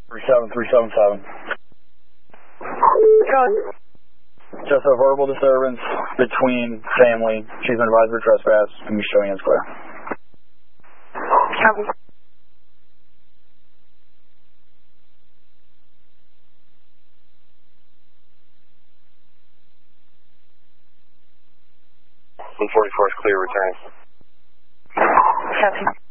37377. Code. Just a verbal disturbance between family. She's been advised for trespass and be showing hands clear. Copy. One 44 is clear, returning. Copy.